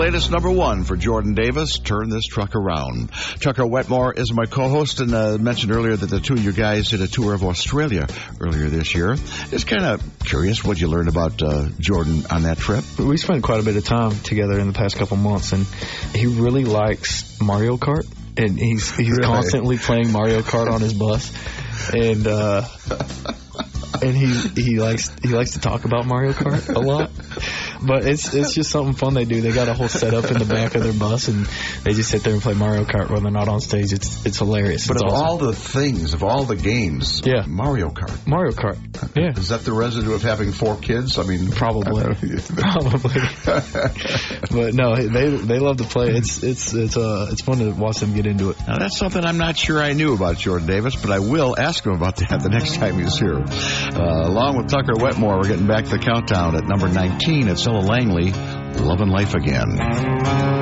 latest number one for Jordan Davis, Turn This Truck Around. Tucker Wetmore is my co-host, and mentioned earlier that the two of you guys did a tour of Australia earlier this year. Just kind of curious what you learned about Jordan on that trip. We spent quite a bit of time together in the past couple months, and he really likes Mario Kart, and he's really? Constantly playing Mario Kart on his bus, and he likes to talk about Mario Kart a lot. But it's just something fun they do. They got a whole setup in the back of their bus, and they just sit there and play Mario Kart when they're not on stage. It's hilarious. But it's of awesome. all the things, of all the games, Mario Kart. Mario Kart, yeah. Is that the residue of having 4 kids? I mean, probably. But no, they love to play. It's fun to watch them get into it. Now that's something I'm not sure I knew about Jordan Davis, but I will ask him about that the next time he's here. Along with Tucker Wetmore, we're getting back to the countdown at number 19. It's Ella Langley, Love and Life Again.